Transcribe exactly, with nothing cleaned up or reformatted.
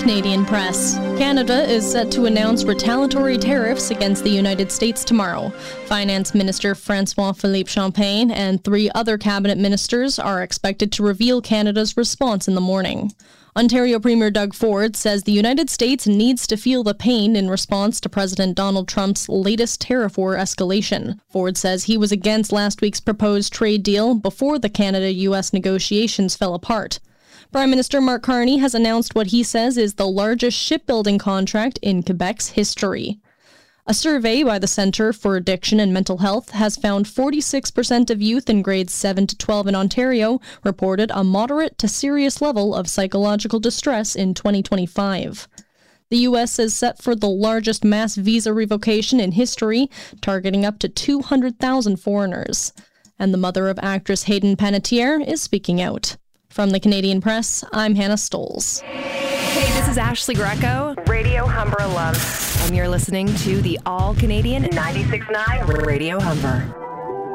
Canadian Press. Canada is set to announce retaliatory tariffs against the United States tomorrow. Finance Minister François-Philippe Champagne and three other cabinet ministers are expected to reveal Canada's response in the morning. Ontario Premier Doug Ford says the United States needs to feel the pain in response to President Donald Trump's latest tariff war escalation. Ford says he was against last week's proposed trade deal before the Canada-U S negotiations fell apart. Prime Minister Mark Carney has announced what he says is the largest shipbuilding contract in Quebec's history. A survey by the Centre for Addiction and Mental Health has found forty-six percent of youth in grades seven to twelve in Ontario reported a moderate to serious level of psychological distress in twenty twenty-five. The U S is set for the largest mass visa revocation in history, targeting up to two hundred thousand foreigners. And the mother of actress Hayden Panettiere is speaking out. From the Canadian Press, I'm Hannah Stolz. Hey, this is Ashley Greco, Radio Humber alum. and you're listening to the All Canadian ninety-six point nine Radio Humber.